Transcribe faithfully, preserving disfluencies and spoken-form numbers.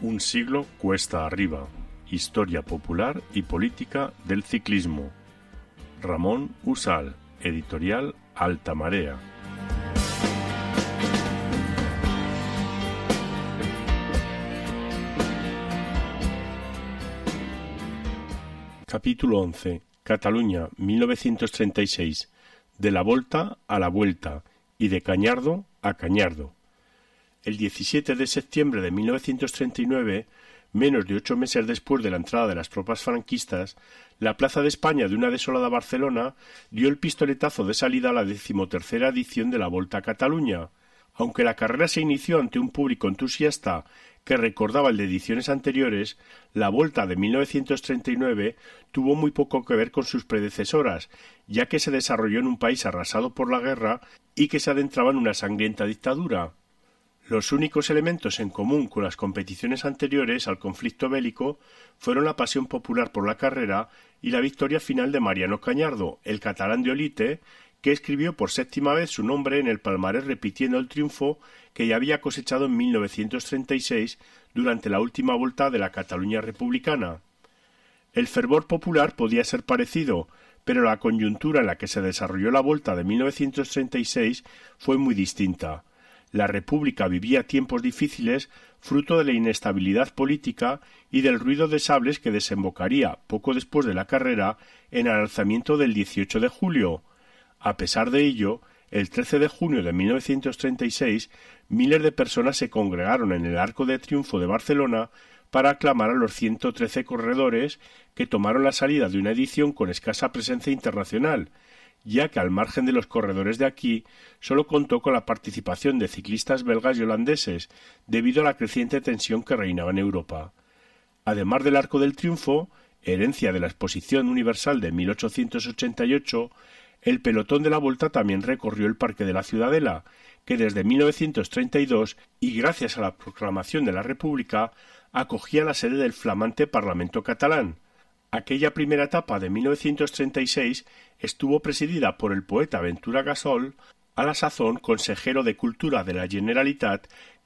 Un siglo cuesta arriba. Historia popular y política del ciclismo. Ramón Usal, editorial Alta Marea. Capítulo once. Cataluña, mil novecientos treinta y seis. De la Volta a la Vuelta y de Cañardo a Cañardo. El diecisiete de septiembre de mil novecientos treinta y nueve, menos de ocho meses después de la entrada de las tropas franquistas, la Plaza de España de una desolada Barcelona dio el pistoletazo de salida a la decimotercera edición de la Volta a Cataluña. Aunque la carrera se inició ante un público entusiasta que recordaba el de ediciones anteriores, la Volta de mil novecientos treinta y nueve tuvo muy poco que ver con sus predecesoras, ya que se desarrolló en un país arrasado por la guerra y que se adentraba en una sangrienta dictadura. Los únicos elementos en común con las competiciones anteriores al conflicto bélico fueron la pasión popular por la carrera y la victoria final de Mariano Cañardo, el catalán de Olite, que escribió por séptima vez su nombre en el palmarés repitiendo el triunfo que ya había cosechado en mil novecientos treinta y seis durante la última Volta de la Cataluña republicana. El fervor popular podía ser parecido, pero la coyuntura en la que se desarrolló la Volta de mil novecientos treinta y seis fue muy distinta. La República vivía tiempos difíciles fruto de la inestabilidad política y del ruido de sables que desembocaría, poco después de la carrera, en el alzamiento del dieciocho de julio. A pesar de ello, el trece de junio de mil novecientos treinta y seis, miles de personas se congregaron en el Arco de Triunfo de Barcelona para aclamar a los ciento trece corredores que tomaron la salida de una edición con escasa presencia internacional, ya que al margen de los corredores de aquí, solo contó con la participación de ciclistas belgas y holandeses, debido a la creciente tensión que reinaba en Europa. Además del Arco del Triunfo, herencia de la Exposición Universal de mil ochocientos ochenta y ocho, el pelotón de la Volta también recorrió el Parque de la Ciudadela, que desde mil novecientos treinta y dos, y gracias a la proclamación de la República, acogía la sede del flamante Parlamento catalán. Aquella primera etapa de mil novecientos treinta y seis estuvo presidida por el poeta Ventura Gasol, a la sazón consejero de Cultura de la Generalitat,